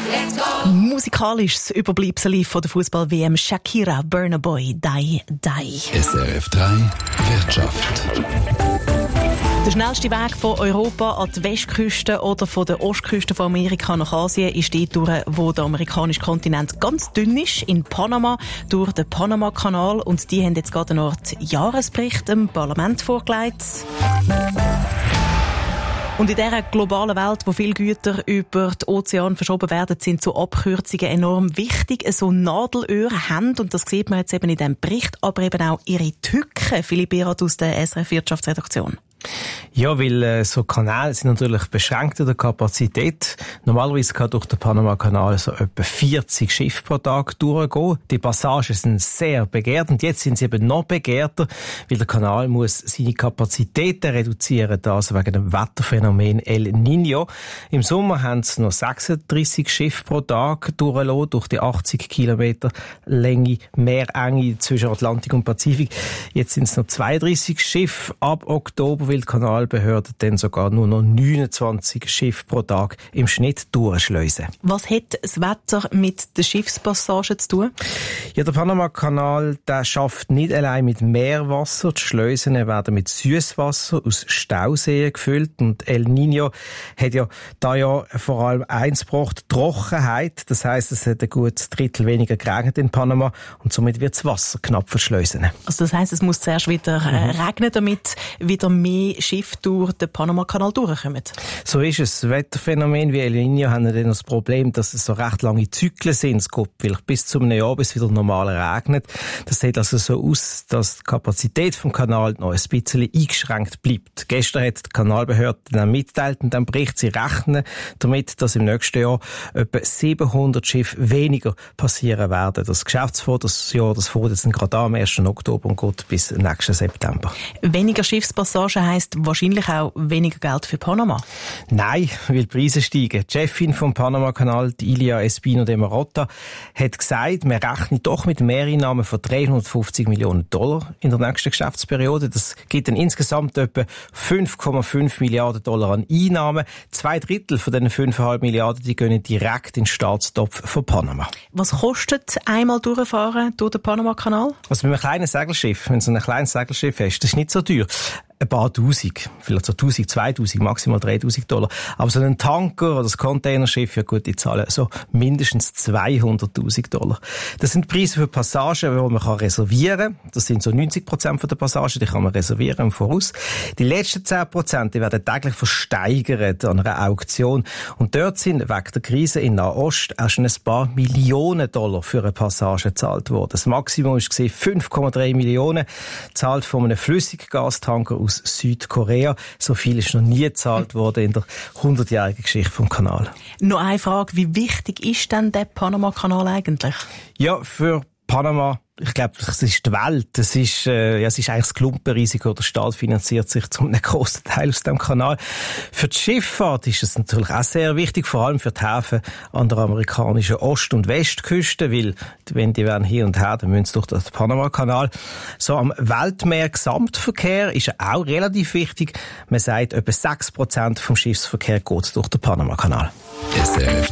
Musikalisch das Überbleibsel von der Fußball-WM Shakira, Burna Boy, Die Die. SRF 3 Wirtschaft. Der schnellste Weg von Europa an die Westküste oder von der Ostküste von Amerika nach Asien ist dort durch, wo der amerikanische Kontinent ganz dünn ist, in Panama, durch den Panama-Kanal. Und die haben jetzt gerade eine Art Jahresbericht dem Parlament vorgelegt. Und in dieser globalen Welt, wo viele Güter über den Ozean verschoben werden, sind so Abkürzungen enorm wichtig. So Nadelöhren haben, und das sieht man jetzt eben in diesem Bericht, aber eben auch ihre Tücken. Philipp Berath aus der SRF Wirtschaftsredaktion. Ja, weil so Kanäle sind natürlich beschränkt in der Kapazität. Normalerweise kann durch den Panama-Kanal so etwa 40 Schiffe pro Tag durchgehen. Die Passagen sind sehr begehrt und jetzt sind sie eben noch begehrter, weil der Kanal muss seine Kapazitäten reduzieren, das wegen dem Wetterphänomen El Niño. Im Sommer haben sie noch 36 Schiffe pro Tag durchgelassen, durch die 80 Kilometer Länge Meerenge zwischen Atlantik und Pazifik. Jetzt sind es noch 32 Schiffe ab Oktober, weil die Kanalbehörden dann sogar nur noch 29 Schiffe pro Tag im Schnitt durchschleusen. Was hat das Wetter mit den Schiffspassagen zu tun? Ja, der Panama-Kanal, der schafft nicht allein mit Meerwasser. Die Schleusen werden mit Süßwasser aus Stauseen gefüllt. Und El Niño hat ja da ja vor allem eins gebracht, Trockenheit. Das heisst, es hat ein gutes Drittel weniger geregnet in Panama und somit wird das Wasser knapp verschleusen. Also das heisst, es muss zuerst wieder regnen, damit wieder mehr Schiffe durch den Panama-Kanal durchkommen. So ist es. Wetterphänomen wie El Niño haben dann das Problem, dass es so recht lange Zyklen sind. Es geht vielleicht bis zu einem Jahr, bis wieder normal regnet. Das sieht also so aus, dass die Kapazität vom Kanal noch ein bisschen eingeschränkt bleibt. Gestern hat die Kanalbehörde dann mitteilt in diesem Bericht, sie rechnen damit, dass im nächsten Jahr etwa 700 Schiffe weniger passieren werden. Das Geschäftsjahr, das fährt jetzt gerade am 1. Oktober und geht bis nächsten September. Weniger Schiffspassagen heisst wahrscheinlich auch weniger Geld für Panama. Nein, weil die Preise steigen. Die Chefin vom Panama-Kanal, Ilia Espino de Marotta, hat gesagt, wir rechnen doch mit Mehreinnahmen von $350 Millionen in der nächsten Geschäftsperiode. Das gibt dann insgesamt etwa $5,5 Milliarden an Einnahmen. 2/3 von diesen 5,5 Milliarden, die gehen direkt in den Staatstopf von Panama. Was kostet einmal durchfahren durch den Panama-Kanal? Also mit einem kleinen Segelschiff, wenn du so ein kleines Segelschiff hast, das ist nicht so teuer. Ein paar Tausend, vielleicht so 1.000, 2.000, maximal $3.000. Aber so ein Tanker oder das Containerschiff, ja gut, die zahlen so mindestens $200.000. Das sind Preise für Passagen, die man reservieren kann. Das sind so 90% der Passagen, die kann man reservieren im Voraus. Die letzten 10%, die werden täglich versteigert an einer Auktion. Und dort sind wegen der Krise in Nahost auch schon ein paar Millionen Dollar für eine Passage gezahlt worden. Das Maximum war 5,3 Millionen, zahlt von einem Flüssiggastanker aus Südkorea. So viel ist noch nie gezahlt worden in der 100-jährigen Geschichte vom Kanal. Noch eine Frage, wie wichtig ist denn der Panama-Kanal eigentlich? Ja, für Panama, ich glaube, das ist die Welt. Es ist eigentlich das Klumpenrisiko. Der Staat finanziert sich zum einem grossen Teil aus dem Kanal. Für die Schifffahrt ist es natürlich auch sehr wichtig, vor allem für die Häfen an der amerikanischen Ost- und Westküste, weil, wenn die werden hier und her, dann müssen sie durch den Panama-Kanal. So am Weltmeer-Gesamtverkehr ist er auch relativ wichtig. Man sagt, etwa 6% vom Schiffsverkehr geht durch den Panama-Kanal.